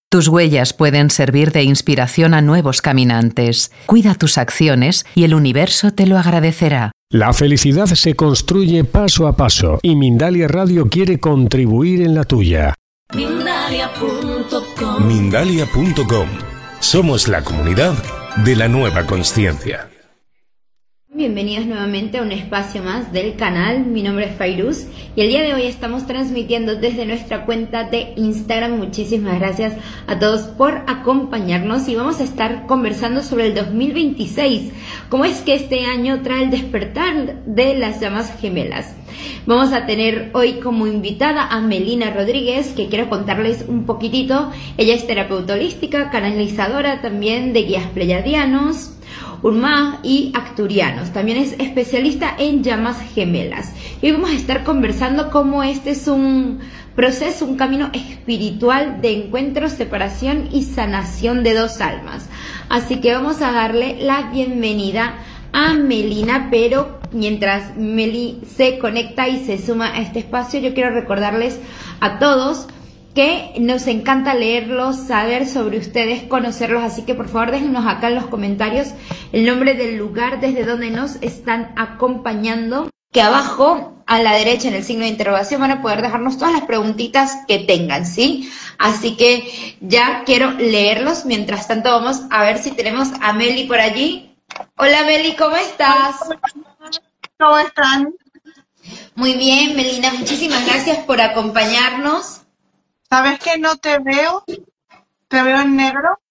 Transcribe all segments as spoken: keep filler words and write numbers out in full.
Tus huellas pueden servir de inspiración a nuevos caminantes. Cuida tus acciones y el universo te lo agradecerá. La felicidad se construye paso a paso y Mindalia Radio quiere contribuir en la tuya. Mindalia punto com. Mindalia punto com. Somos la comunidad de la nueva consciencia. Bienvenidos nuevamente a un espacio más del canal. Mi nombre es Fairuz y el día de hoy estamos transmitiendo desde nuestra cuenta de Instagram. Muchísimas gracias a todos por acompañarnos y vamos a estar conversando sobre el dos mil veintiséis. Cómo es que este año trae el despertar de las llamas gemelas. Vamos a tener hoy como invitada a Melina Rodríguez, que quiero contarles un poquitito. Ella es terapeuta holística, canalizadora también de guías pleyadianos, Urmá y Acturianos. También es especialista en llamas gemelas. Y hoy vamos a estar conversando cómo este es un proceso, un camino espiritual de encuentro, separación y sanación de dos almas. Así que vamos a darle la bienvenida a Melina, pero mientras Meli se conecta y se suma a este espacio, yo quiero recordarles a todos que nos encanta leerlos, saber sobre ustedes, conocerlos, así que por favor déjenos acá en los comentarios el nombre del lugar desde donde nos están acompañando, que abajo a la derecha en el signo de interrogación van a poder dejarnos todas las preguntitas que tengan, ¿sí? Así que ya quiero leerlos, mientras tanto vamos a ver si tenemos a Meli por allí. Hola Meli, ¿cómo estás? ¿Cómo están? Muy bien, Melina, muchísimas gracias por acompañarnos. ¿Sabes que no te veo? ¿Te veo en negro?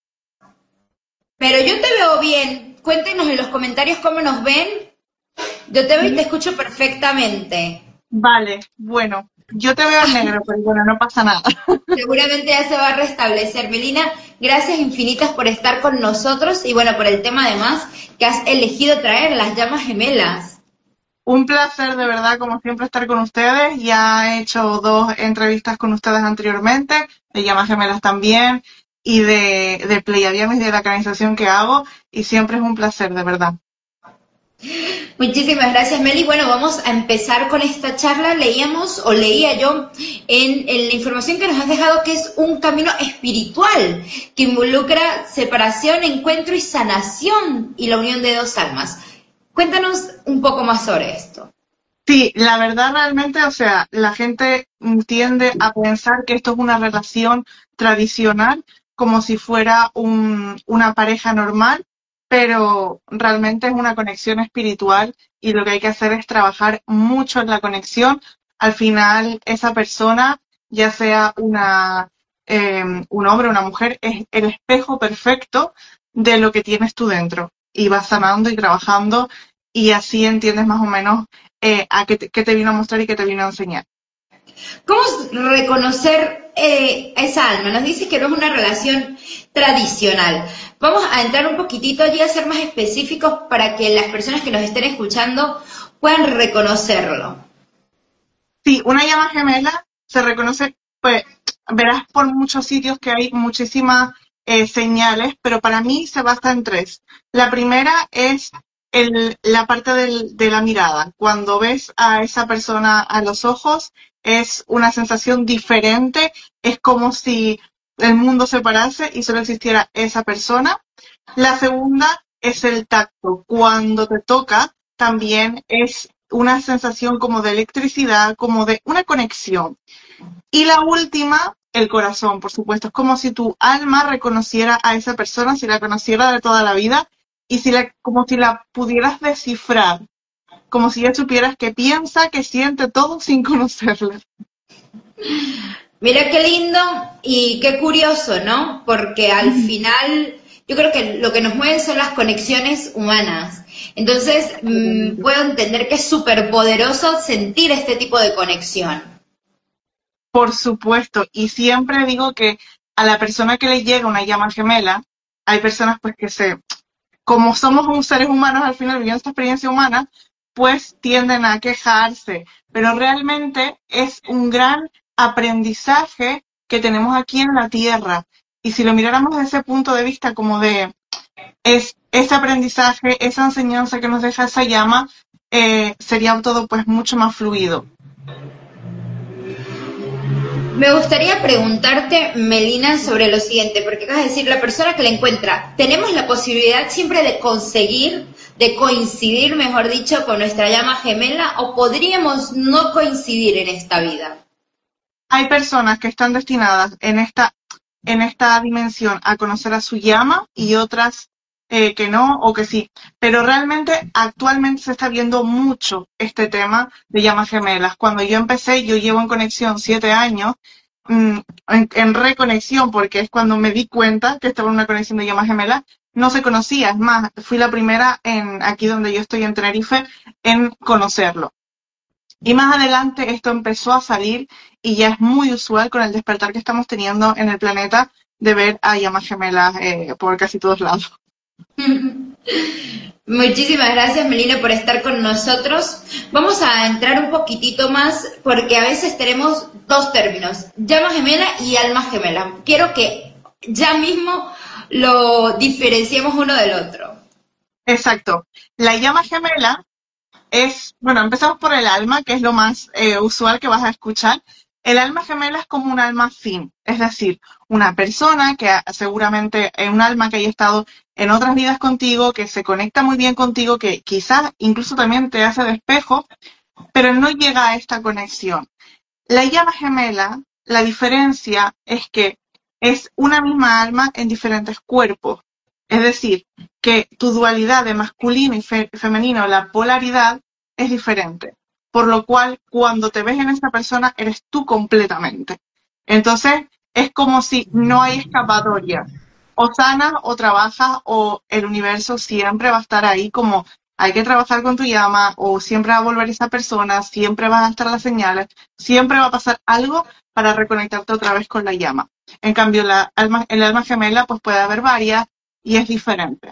Pero yo te veo bien. Cuéntenos en los comentarios cómo nos ven. Yo te veo y te escucho perfectamente. Vale, bueno, yo te veo en negro, pero bueno, no pasa nada. Seguramente ya se va a restablecer. Melina, gracias infinitas por estar con nosotros y bueno, por el tema además que has elegido traer, las llamas gemelas. Un placer de verdad, como siempre, estar con ustedes. Ya he hecho dos entrevistas con ustedes anteriormente, de llamas gemelas también, y de, de Pleiadianos y de la canalización que hago, y siempre es un placer, de verdad. Muchísimas gracias, Meli. Bueno, vamos a empezar con esta charla. Leíamos, o leía yo, en, en la información que nos has dejado, que es un camino espiritual, que involucra separación, encuentro y sanación, y la unión de dos almas. Cuéntanos un poco más sobre esto. Sí, la verdad realmente, o sea, la gente tiende a pensar que esto es una relación tradicional, como si fuera un, una pareja normal, pero realmente es una conexión espiritual y lo que hay que hacer es trabajar mucho en la conexión. Al final, esa persona, ya sea una, eh, un hombre o una mujer, es el espejo perfecto de lo que tienes tú dentro. Y vas sanando y trabajando y así entiendes más o menos eh, a qué te, qué te vino a mostrar y qué te vino a enseñar. ¿Cómo reconocer eh, esa alma? Nos dices que no es una relación tradicional. Vamos a entrar un poquitito allí a ser más específicos para que las personas que nos estén escuchando puedan reconocerlo. Sí, una llama gemela se reconoce, pues verás por muchos sitios que hay muchísimas eh, señales, pero para mí se basa en tres. La primera es el, la parte del, de la mirada. Cuando ves a esa persona a los ojos, es una sensación diferente, es como si el mundo se parase y solo existiera esa persona. La segunda es el tacto. Cuando te toca, también es una sensación como de electricidad, como de una conexión. Y la última, el corazón, por supuesto. Es como si tu alma reconociera a esa persona, si la conociera de toda la vida, y si la, como si la pudieras descifrar, como si ya supieras que piensa, que siente todo sin conocerla. Mira qué lindo y qué curioso, ¿no? Porque al final yo creo que lo que nos mueve son las conexiones humanas. Entonces mmm, puedo entender que es súper poderoso sentir este tipo de conexión. Por supuesto, y siempre digo que a la persona que le llega una llama gemela, hay personas pues que se, como somos un seres humanos al final viviendo esta experiencia humana, pues tienden a quejarse, pero realmente es un gran aprendizaje que tenemos aquí en la Tierra. Y si lo miráramos desde ese punto de vista como de es, ese aprendizaje, esa enseñanza que nos deja esa llama, eh, sería todo pues mucho más fluido. Me gustaría preguntarte, Melina, sobre lo siguiente, porque acabas de decir, la persona que la encuentra, ¿tenemos la posibilidad siempre de conseguir, de coincidir, mejor dicho, con nuestra llama gemela, o podríamos no coincidir en esta vida? Hay personas que están destinadas en esta, en esta dimensión a conocer a su llama y otras eh, que no o que sí. Pero realmente actualmente se está viendo mucho este tema de llamas gemelas. Cuando yo empecé, yo llevo en conexión siete años, mmm, en, en reconexión, porque es cuando me di cuenta que estaba en una conexión de llamas gemelas. No se conocía, es más, fui la primera en aquí donde yo estoy en Tenerife en conocerlo. Y más adelante esto empezó a salir y ya es muy usual con el despertar que estamos teniendo en el planeta de ver a llamas gemelas eh, por casi todos lados. Muchísimas gracias, Melina, por estar con nosotros. Vamos a entrar un poquitito más porque a veces tenemos dos términos, llama gemela y alma gemela. Quiero que ya mismo lo diferenciemos uno del otro. Exacto. La llama gemela es, bueno, empezamos por el alma, que es lo más eh, usual que vas a escuchar. El alma gemela es como un alma afín, es decir, una persona que seguramente es un alma que haya estado en otras vidas contigo, que se conecta muy bien contigo, que quizás incluso también te hace de espejo, pero no llega a esta conexión. La llama gemela, la diferencia es que es una misma alma en diferentes cuerpos. Es decir, que tu dualidad de masculino y fe femenino, la polaridad, es diferente. Por lo cual, cuando te ves en esa persona, eres tú completamente. Entonces, es como si no hay escapatoria. O sanas, o trabajas, o el universo siempre va a estar ahí como hay que trabajar con tu llama, o siempre va a volver esa persona, siempre van a estar las señales, siempre va a pasar algo para reconectarte otra vez con la llama. En cambio, la alma, el alma gemela, pues puede haber varias, y es diferente.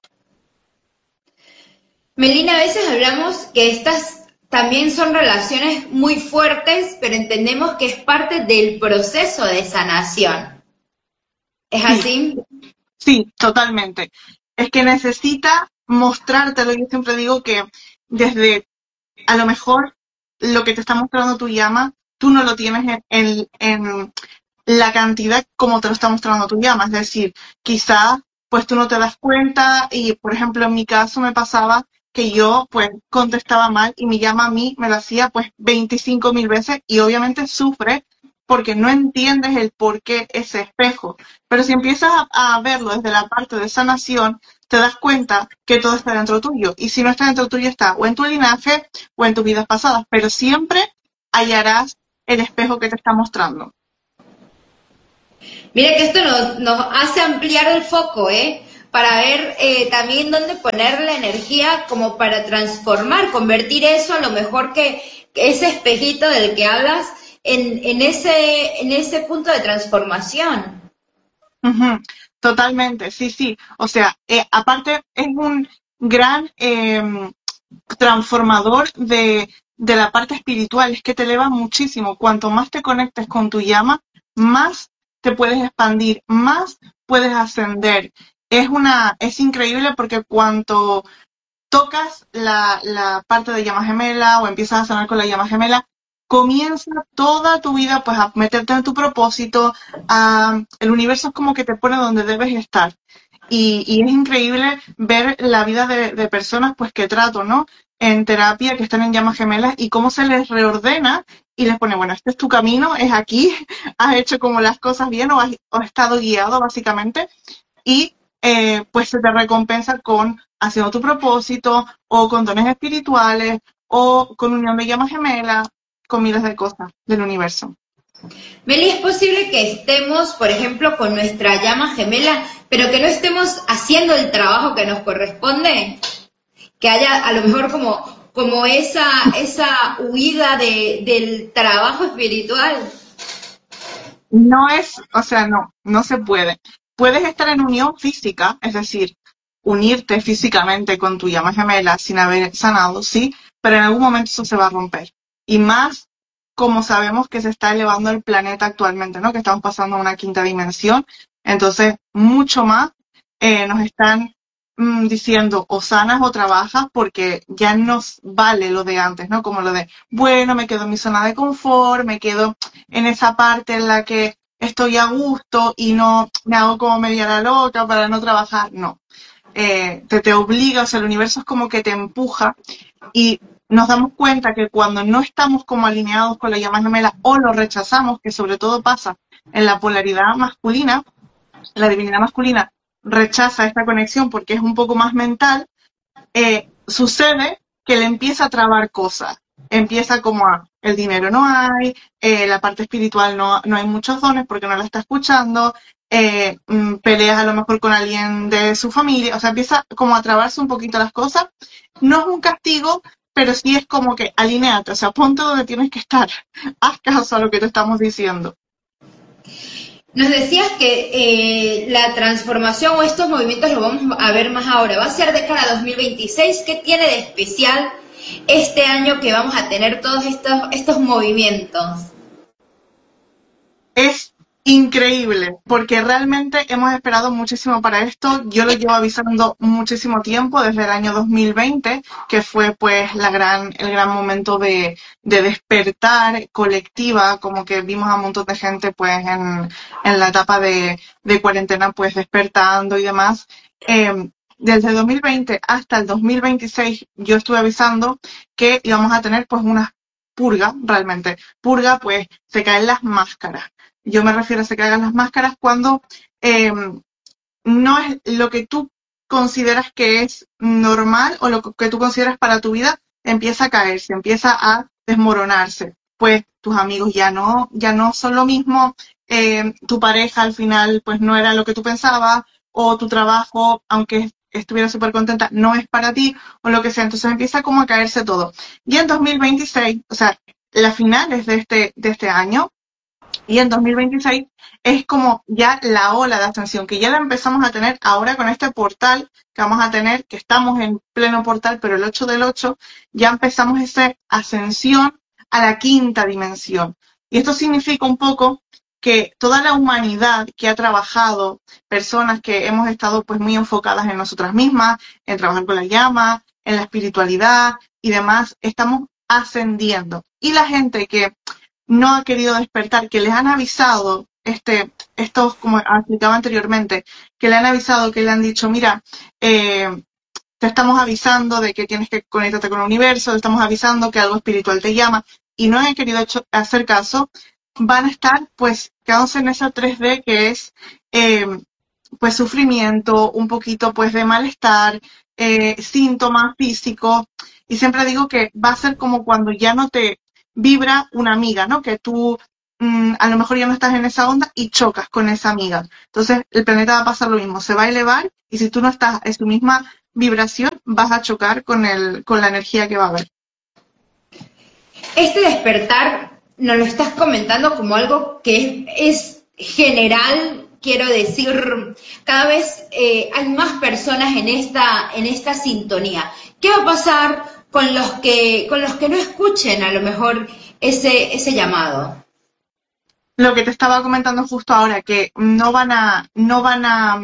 Melina, a veces hablamos que estas también son relaciones muy fuertes, pero entendemos que es parte del proceso de sanación. ¿Es sí. así? Sí, totalmente. Es que necesita mostrártelo. Yo siempre digo que desde, a lo mejor, lo que te está mostrando tu llama, tú no lo tienes en, en, en la cantidad como te lo está mostrando tu llama. Es decir, quizás pues tú no te das cuenta y, por ejemplo, en mi caso me pasaba que yo pues contestaba mal y mi llama a mí me lo hacía pues veinticinco mil veces y obviamente sufre porque no entiendes el por qué ese espejo. Pero si empiezas a, a verlo desde la parte de sanación, te das cuenta que todo está dentro tuyo. Y si no está dentro tuyo, está o en tu linaje o en tus vidas pasadas. Pero siempre hallarás el espejo que te está mostrando. Mira que esto nos, nos hace ampliar el foco, ¿eh? Para ver eh, también dónde poner la energía como para transformar, convertir eso a lo mejor que, que ese espejito del que hablas en, en, ese, en ese punto de transformación. Uh-huh. Totalmente, sí, sí. O sea, eh, aparte es un gran eh, transformador de, de la parte espiritual, es que te eleva muchísimo. Cuanto más te conectes con tu llama, más te puedes expandir, más puedes ascender. Es una, es increíble porque cuando tocas la, la parte de llama gemela o empiezas a sanar con la llama gemela, comienza toda tu vida pues a meterte en tu propósito, a, el universo es como que te pone donde debes estar. Y, y es increíble ver la vida de, de personas pues que trato, ¿no? En terapia, que están en llamas gemelas y cómo se les reordena y les pone, bueno, este es tu camino, es aquí, has hecho como las cosas bien o has, o has estado guiado básicamente y eh, pues se te recompensa con haciendo tu propósito o con dones espirituales o con unión de llamas gemelas, con miles de cosas del universo. Meli, ¿es posible que estemos, por ejemplo, con nuestra llama gemela, pero que no estemos haciendo el trabajo que nos corresponde? Que haya a lo mejor como, como esa, esa huida de, del trabajo espiritual. No es, o sea, no, no se puede. Puedes estar en unión física, es decir, unirte físicamente con tu llama gemela sin haber sanado, sí, pero en algún momento eso se va a romper. Y más como sabemos que se está elevando el planeta actualmente, ¿no? Que estamos pasando a una quinta dimensión, entonces mucho más eh, nos están mmm, diciendo o sanas o trabajas, porque ya no vale lo de antes, ¿no? Como lo de, bueno, me quedo en mi zona de confort, me quedo en esa parte en la que estoy a gusto y no me hago como media la loca para no trabajar. No, eh, te, te obliga, o sea, el universo es como que te empuja y nos damos cuenta que cuando no estamos como alineados con la llama gemela o lo rechazamos, que sobre todo pasa en la polaridad masculina, la divinidad masculina rechaza esta conexión porque es un poco más mental, eh, sucede que le empieza a trabar cosas. Empieza como a, el dinero no hay, eh, la parte espiritual no, no hay muchos dones porque no la está escuchando, eh, mm, peleas a lo mejor con alguien de su familia, o sea, empieza como a trabarse un poquito las cosas. No es un castigo, pero sí es como que alinéate, o sea, ponte donde tienes que estar, haz caso a lo que te estamos diciendo. Nos decías que eh, la transformación o estos movimientos lo vamos a ver más ahora. Va a ser de cara a dos mil veintiséis. ¿Qué tiene de especial este año que vamos a tener todos estos, estos movimientos? Es increíble, porque realmente hemos esperado muchísimo para esto. Yo lo llevo avisando muchísimo tiempo, desde el año dos mil veinte, que fue pues la gran, el gran momento de, de despertar colectiva, como que vimos a un montón de gente pues en, en la etapa de, de cuarentena pues despertando y demás. Eh, desde dos mil veinte hasta el dos mil veintiséis yo estuve avisando que íbamos a tener pues una purga, realmente. Purga, pues se caen las máscaras. Yo me refiero a se caigan las máscaras cuando eh, no es lo que tú consideras que es normal o lo que tú consideras para tu vida empieza a caerse, empieza a desmoronarse. Pues tus amigos ya no, ya no son lo mismo, eh, tu pareja al final pues no era lo que tú pensabas, o tu trabajo, aunque estuviera súper contenta, no es para ti, o lo que sea. Entonces empieza como a caerse todo. Y en dos mil veintiséis, o sea, las finales de este, de este año, y en dos mil veintiséis es como ya la ola de ascensión, que ya la empezamos a tener ahora con este portal que vamos a tener, que estamos en pleno portal, pero el ocho del ocho, ya empezamos esa ascensión a la quinta dimensión. Y esto significa un poco que toda la humanidad que ha trabajado, personas que hemos estado pues muy enfocadas en nosotras mismas, en trabajar con la llama, en la espiritualidad y demás, estamos ascendiendo. Y la gente que no ha querido despertar, que les han avisado, este, estos, como explicaba anteriormente, que le han avisado, que le han dicho, mira, eh, te estamos avisando de que tienes que conectarte con el universo, te estamos avisando que algo espiritual te llama, y no han querido hecho, hacer caso, van a estar pues quedándose en esa tres D que es eh, pues sufrimiento, un poquito pues de malestar, eh, síntomas físicos, y siempre digo que va a ser como cuando ya no te vibra una amiga, ¿no? Que tú mmm, a lo mejor ya no estás en esa onda y chocas con esa amiga. Entonces el planeta va a pasar lo mismo, se va a elevar y si tú no estás en su misma vibración vas a chocar con, el, con la energía que va a haber. Este despertar nos lo estás comentando como algo que es, es general, quiero decir, cada vez eh, hay más personas en esta, en esta sintonía. ¿Qué va a pasar con los que, con los que no escuchen a lo mejor ese, ese llamado? Lo que te estaba comentando justo ahora, que no van a, no van a,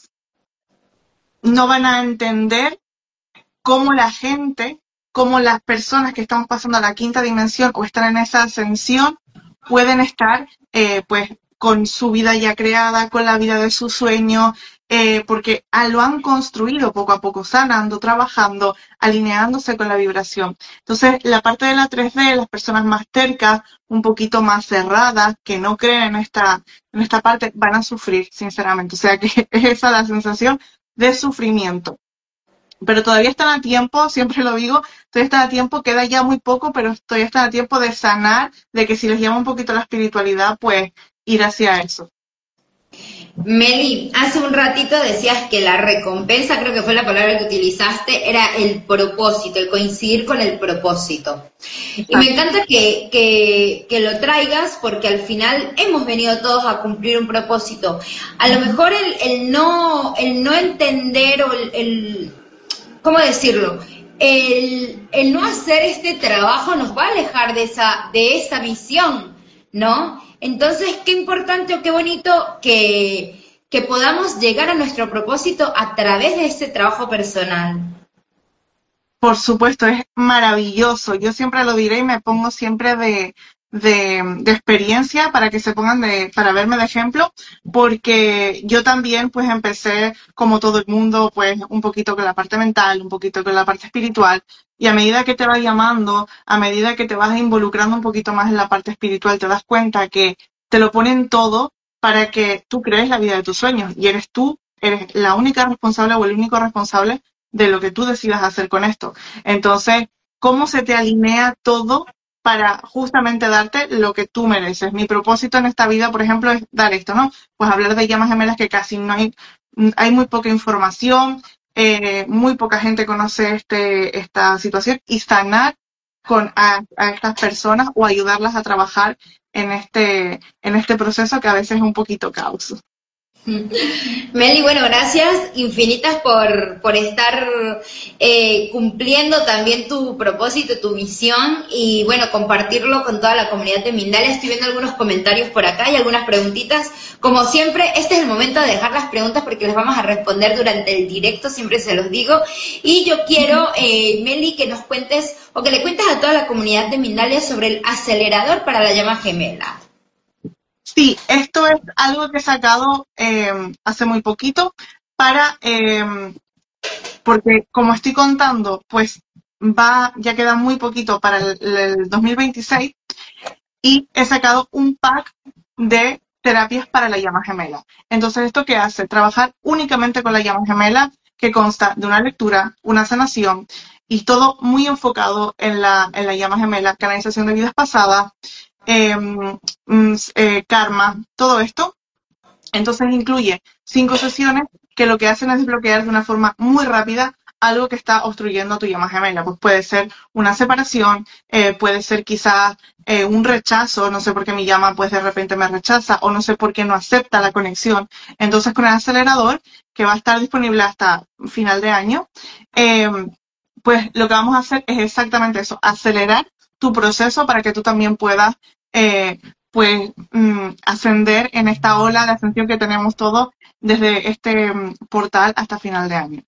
no van a entender cómo la gente, cómo las personas que estamos pasando a la quinta dimensión o están en esa ascensión pueden estar, eh, pues, con su vida ya creada, con la vida de sus sueños, eh, porque ah, lo han construido poco a poco, sanando, trabajando, alineándose con la vibración. Entonces, la parte de la tres D, las personas más tercas, un poquito más cerradas, que no creen en esta, en esta parte, van a sufrir, sinceramente. O sea, que es esa la sensación de sufrimiento. Pero todavía están a tiempo, siempre lo digo, todavía están a tiempo, queda ya muy poco, pero todavía están a tiempo de sanar, de que si les llama un poquito la espiritualidad, pues ir hacia eso. Meli, hace un ratito decías que la recompensa, creo que fue la palabra que utilizaste, era el propósito, el coincidir con el propósito. Exacto. Y me encanta que, que, que lo traigas porque al final hemos venido todos a cumplir un propósito. A lo mejor el, el, no, el no entender o el, el ¿cómo decirlo? El, el no hacer este trabajo nos va a alejar de esa, de esa visión, ¿no? Entonces, qué importante o qué bonito que, que podamos llegar a nuestro propósito a través de este trabajo personal. Por supuesto, es maravilloso. Yo siempre lo diré y me pongo siempre de, de, de experiencia para que se pongan de, para verme de ejemplo, porque yo también pues empecé como todo el mundo pues un poquito con la parte mental, un poquito con la parte espiritual, y a medida que te vas llamando, a medida que te vas involucrando un poquito más en la parte espiritual, te das cuenta que te lo ponen todo para que tú crees la vida de tus sueños, y eres tú, eres la única responsable o el único responsable de lo que tú decidas hacer con esto. Entonces, ¿cómo se te alinea todo para justamente darte lo que tú mereces? Mi propósito en esta vida, por ejemplo, es dar esto, ¿no? Pues hablar de llamas gemelas, que casi no hay, hay muy poca información, eh, muy poca gente conoce este, esta situación, y sanar con a, a estas personas o ayudarlas a trabajar en este, en este proceso que a veces es un poquito caos. Meli, bueno, gracias infinitas por, por estar eh, cumpliendo también tu propósito, tu misión, y bueno, compartirlo con toda la comunidad de Mindalia. Estoy viendo algunos comentarios por acá y algunas preguntitas. Como siempre, este es el momento de dejar las preguntas porque las vamos a responder durante el directo, siempre se los digo. Y yo quiero, eh, Meli, que nos cuentes o que le cuentes a toda la comunidad de Mindalia sobre el acelerador para la llama gemela. Sí, esto es algo que he sacado eh, hace muy poquito para, eh, porque como estoy contando, pues va, ya queda muy poquito para el, el dos mil veintiséis, y he sacado un pack de terapias para la llama gemela. Entonces, ¿esto qué hace? Trabajar únicamente con la llama gemela, que consta de una lectura, una sanación, y todo muy enfocado en la, en la llama gemela, canalización de vidas pasadas, Eh, eh, karma, todo esto. Entonces incluye cinco sesiones que lo que hacen es desbloquear de una forma muy rápida algo que está obstruyendo tu llama gemela. Pues puede ser una separación, eh, puede ser quizás eh, un rechazo, no sé por qué mi llama pues de repente me rechaza, o no sé por qué no acepta la conexión. Entonces, con el acelerador, que va a estar disponible hasta final de año, eh, pues lo que vamos a hacer es exactamente eso, acelerar tu proceso para que tú también puedas eh, pues mm, ascender en esta ola de ascensión que tenemos todos desde este mm, portal hasta final de año.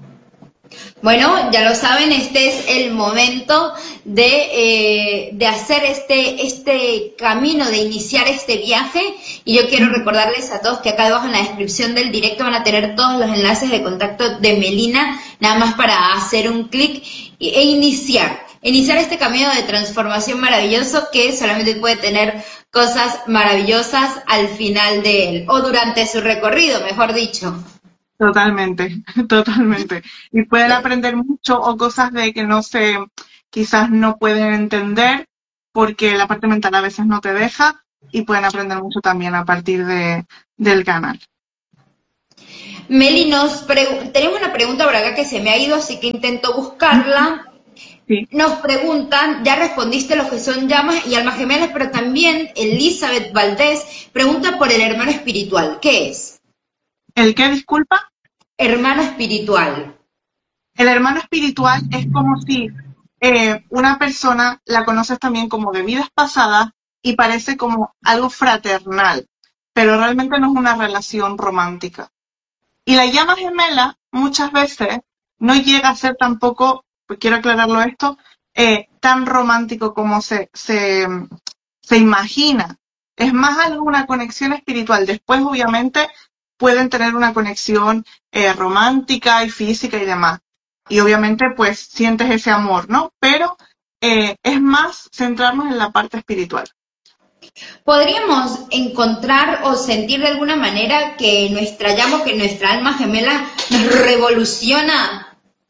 Bueno, ya lo saben, este es el momento de, eh, de hacer este, este camino, de iniciar este viaje, y yo quiero recordarles a todos que acá debajo en la descripción del directo van a tener todos los enlaces de contacto de Melina, nada más para hacer un clic e iniciar. Iniciar este camino de transformación maravilloso que solamente puede tener cosas maravillosas al final de él, o durante su recorrido, mejor dicho. Totalmente, totalmente. Y pueden aprender mucho, o cosas de que no se, quizás no pueden entender porque la parte mental a veces no te deja, y pueden aprender mucho también a partir de, del canal. Meli, nos tenemos una pregunta por acá que se me ha ido, así que intento buscarla. Sí. Nos preguntan, ya respondiste los que son llamas y almas gemelas, pero también Elizabeth Valdés pregunta por el hermano espiritual. ¿Qué es? ¿El qué, disculpa? Hermano espiritual. El hermano espiritual es como si eh, una persona la conoces también como de vidas pasadas y parece como algo fraternal, pero realmente no es una relación romántica. Y la llama gemela muchas veces no llega a ser tampoco, pues quiero aclararlo esto, eh, tan romántico como se, se, se imagina. Es más algo, una conexión espiritual. Después, obviamente, pueden tener una conexión eh, romántica y física y demás. Y obviamente, pues, sientes ese amor, ¿no? Pero eh, es más centrarnos en la parte espiritual. ¿Podríamos encontrar o sentir de alguna manera que nuestra llama, que nuestra alma gemela nos revoluciona?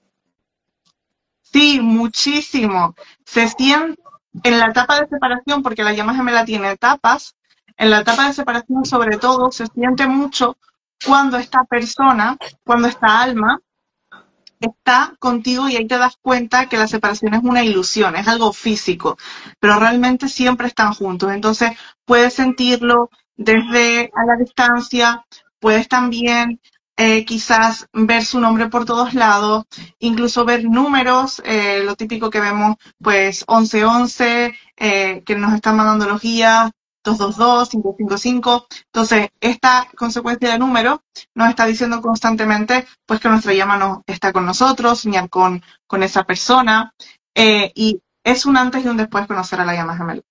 Sí, muchísimo. Se siente en la etapa de separación, porque la llama gemela tiene etapas. En la etapa de separación, sobre todo, se siente mucho cuando esta persona, cuando esta alma está contigo, y ahí te das cuenta que la separación es una ilusión, es algo físico, pero realmente siempre están juntos. Entonces puedes sentirlo desde a la distancia, puedes también eh, quizás ver su nombre por todos lados, incluso ver números, eh, lo típico que vemos, pues once once, eh, que nos están mandando los guías, dos dos dos, cinco cinco cinco. Entonces, esta consecuencia de número nos está diciendo constantemente pues que nuestra llama no está con nosotros, soñar con, con esa persona, eh, y es un antes y un después conocer a la llama gemela.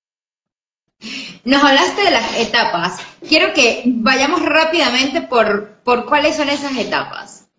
Nos hablaste de las etapas. Quiero que vayamos rápidamente por, por cuáles son esas etapas.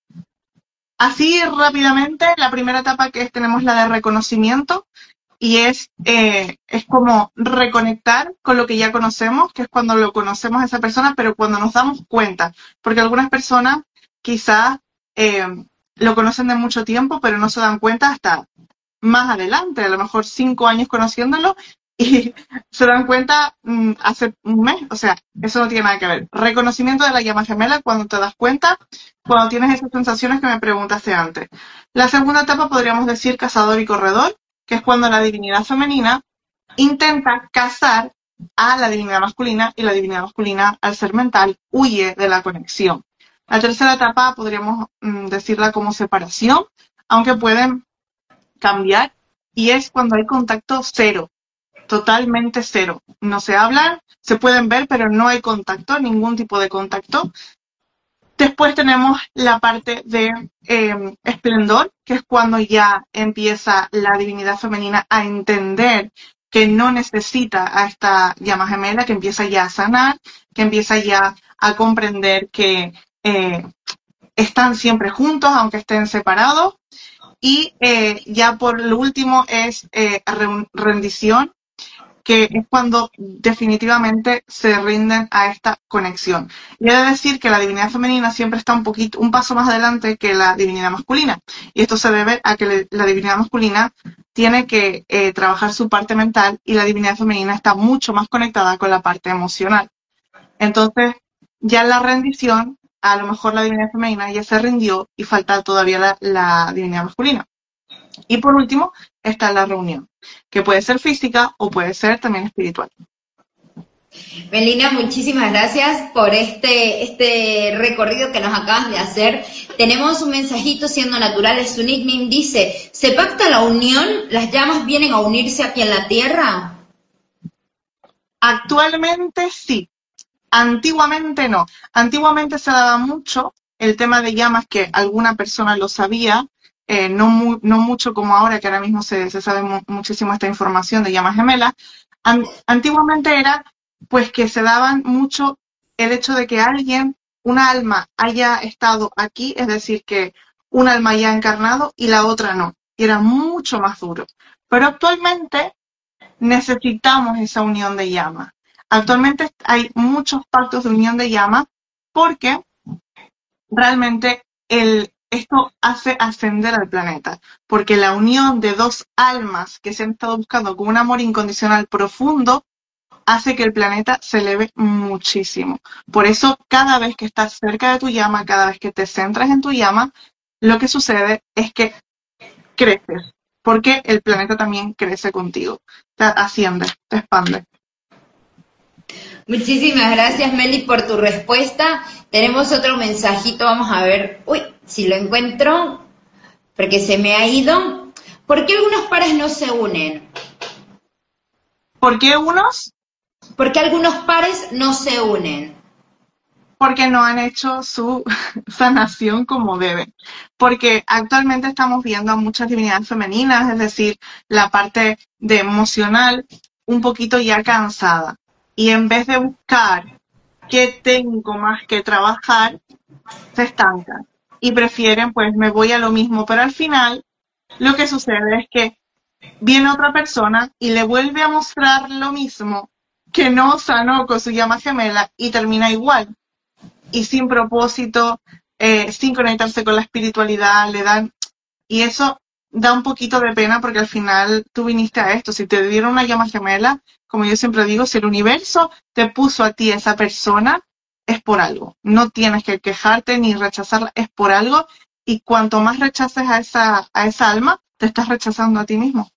Así rápidamente, la primera etapa que es, tenemos la de reconocimiento, y es, eh, es como reconectar con lo que ya conocemos, que es cuando lo conocemos a esa persona, pero cuando nos damos cuenta, porque algunas personas quizás eh, lo conocen de mucho tiempo, pero no se dan cuenta hasta más adelante, a lo mejor cinco años conociéndolo, y se dan cuenta mmm, hace un mes. O sea, eso no tiene nada que ver. Reconocimiento de la llama gemela cuando te das cuenta, cuando tienes esas sensaciones que me preguntaste antes. La segunda etapa podríamos decir cazador y corredor, que es cuando la divinidad femenina intenta cazar a la divinidad masculina y la divinidad masculina, al ser mental, huye de la conexión. La tercera etapa podríamos mmm, decirla como separación, aunque pueden cambiar, y es cuando hay contacto cero. Totalmente cero. No se hablan, se pueden ver, pero no hay contacto, ningún tipo de contacto. Después tenemos la parte de eh, esplendor, que es cuando ya empieza la divinidad femenina a entender que no necesita a esta llama gemela, que empieza ya a sanar, que empieza ya a comprender que eh, están siempre juntos, aunque estén separados. Y eh, ya por lo último es eh, rendición, que es cuando definitivamente se rinden a esta conexión. Y he de decir que la divinidad femenina siempre está un poquito, un paso más adelante que la divinidad masculina. Y esto se debe a que la divinidad masculina tiene que eh, trabajar su parte mental, y la divinidad femenina está mucho más conectada con la parte emocional. Entonces, ya en la rendición, a lo mejor la divinidad femenina ya se rindió y falta todavía la, la divinidad masculina. Y por último está la reunión, que puede ser física o puede ser también espiritual. Melina, muchísimas gracias por este, este recorrido que nos acabas de hacer. Tenemos un mensajito, siendo naturales, su nickname dice: ¿se pacta la unión? ¿Las llamas vienen a unirse aquí en la Tierra? Actualmente sí, antiguamente no. Antiguamente se daba mucho el tema de llamas, que alguna persona lo sabía, Eh, no, mu no mucho como ahora, que ahora mismo se, se sabe mu muchísimo esta información de llamas gemelas. An antiguamente era pues que se daban mucho el hecho de que alguien, una alma, haya estado aquí, es decir, que un alma haya encarnado y la otra no. Y era mucho más duro. Pero actualmente necesitamos esa unión de llamas. Actualmente hay muchos pactos de unión de llamas, porque realmente el esto hace ascender al planeta, porque la unión de dos almas que se han estado buscando con un amor incondicional profundo hace que el planeta se eleve muchísimo. Por eso, cada vez que estás cerca de tu llama, cada vez que te centras en tu llama, lo que sucede es que creces, porque el planeta también crece contigo, te asciende, te expande. Muchísimas gracias, Meli, por tu respuesta. Tenemos otro mensajito, vamos a ver, uy, si lo encuentro, porque se me ha ido. ¿Por qué algunos pares no se unen? ¿Por qué unos? ¿Por qué algunos pares no se unen? Porque no han hecho su sanación como deben. Porque actualmente estamos viendo a muchas divinidades femeninas, es decir, la parte de emocional, un poquito ya cansada. Y en vez de buscar qué tengo más que trabajar, se estancan. Y prefieren, pues me voy a lo mismo. Pero al final, lo que sucede es que viene otra persona y le vuelve a mostrar lo mismo que no sanó con su llama gemela, y termina igual. Y sin propósito, eh, sin conectarse con la espiritualidad, le dan... Y eso da un poquito de pena, porque al final tú viniste a esto. Si te dieron una llama gemela, como yo siempre digo, si el universo te puso a ti esa persona, es por algo. No tienes que quejarte ni rechazarla, es por algo. Y cuanto más rechaces a esa, a esa alma, te estás rechazando a ti mismo.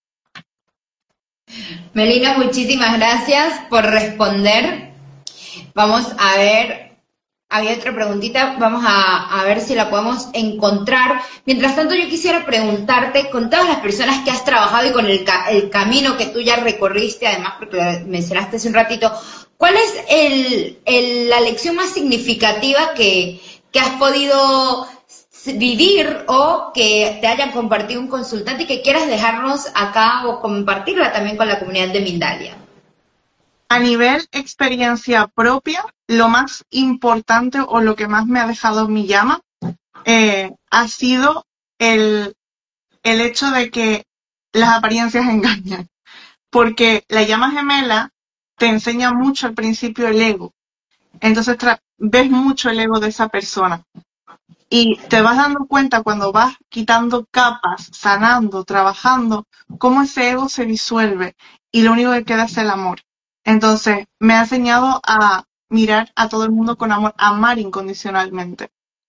Melina, muchísimas gracias por responder. Vamos a ver había otra preguntita, vamos a, a ver si la podemos encontrar. Mientras tanto, yo quisiera preguntarte, con todas las personas que has trabajado y con el, ca el camino que tú ya recorriste, además porque lo mencionaste hace un ratito, ¿cuál es el, el, la lección más significativa que, que has podido vivir o que te hayan compartido un consultante y que quieras dejarnos acá o compartirla también con la comunidad de Mindalia? A nivel experiencia propia, lo más importante o lo que más me ha dejado mi llama eh, ha sido el, el hecho de que las apariencias engañan. Porque la llama gemela te enseña mucho al principio el ego. Entonces ves mucho el ego de esa persona. Y te vas dando cuenta cuando vas quitando capas, sanando, trabajando, cómo ese ego se disuelve y lo único que queda es el amor. Entonces, me ha enseñado a mirar a todo el mundo con amor, a amar incondicionalmente.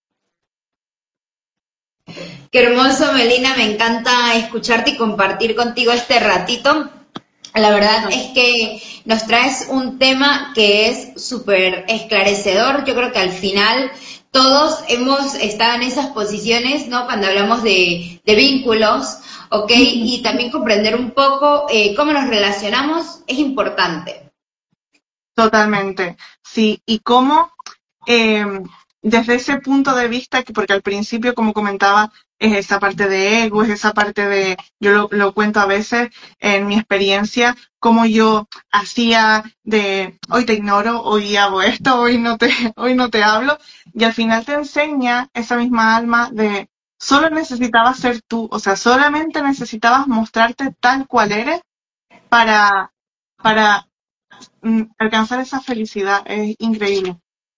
Qué hermoso, Melina, me encanta escucharte y compartir contigo este ratito. La verdad es que nos traes un tema que es súper esclarecedor. Yo creo que al final todos hemos estado en esas posiciones, ¿no? Cuando hablamos de, de vínculos, ¿ok? Y también comprender un poco eh, cómo nos relacionamos es importante. Totalmente, sí. Y cómo, eh, desde ese punto de vista, que porque al principio, como comentaba, es esa parte de ego, es esa parte de, yo lo, lo cuento a veces en mi experiencia, cómo yo hacía de, hoy te ignoro, hoy hago esto, hoy no te, hoy no te hablo, y al final te enseña esa misma alma de, solo necesitabas ser tú, o sea, solamente necesitabas mostrarte tal cual eres para, para mm, alcanzar esa felicidad. Es increíble.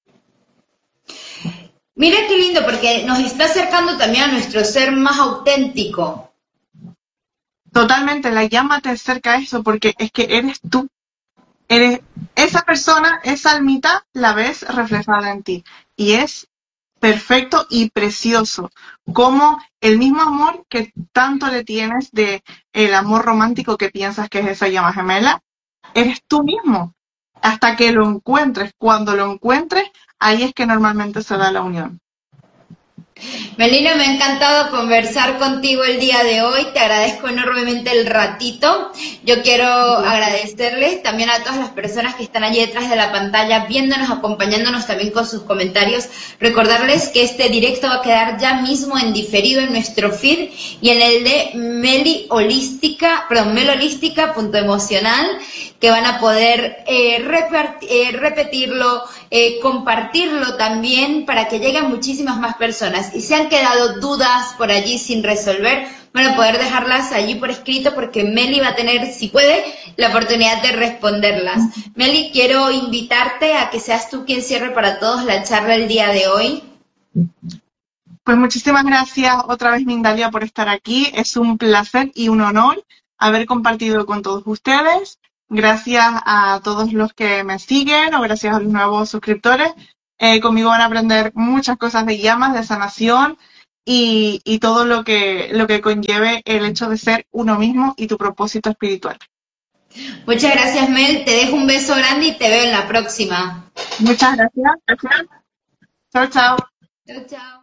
Mira qué lindo, porque nos está acercando también a nuestro ser más auténtico. Totalmente, la llama te acerca a eso, porque es que eres tú. Eres esa persona, esa almita, la ves reflejada en ti. Y es perfecto y precioso. Como el mismo amor que tanto le tienes de el amor romántico que piensas que es esa llama gemela, eres tú mismo. Hasta que lo encuentres. Cuando lo encuentres, ahí es que normalmente se da la unión. Melina, me ha encantado conversar contigo el día de hoy, te agradezco enormemente el ratito. Yo quiero agradecerles también a todas las personas que están allí detrás de la pantalla, viéndonos, acompañándonos también con sus comentarios. Recordarles que este directo va a quedar ya mismo en diferido en nuestro feed y en el de Meli Holística, perdón, melholística punto emocional, que van a poder eh, repartir, eh, repetirlo, eh, compartirlo también para que lleguen muchísimas más personas. Y si han quedado dudas por allí sin resolver, van a poder dejarlas allí por escrito porque Meli va a tener, si puede, la oportunidad de responderlas. Meli, quiero invitarte a que seas tú quien cierre para todos la charla el día de hoy. Pues muchísimas gracias otra vez, Mindalia, por estar aquí. Es un placer y un honor haber compartido con todos ustedes. Gracias a todos los que me siguen o gracias a los nuevos suscriptores. Eh, conmigo van a aprender muchas cosas de llamas, de sanación y, y todo lo que, lo que conlleve el hecho de ser uno mismo y tu propósito espiritual. Muchas gracias, Mel. Te dejo un beso grande y te veo en la próxima. Muchas gracias. Chao, chao. Chao, chao.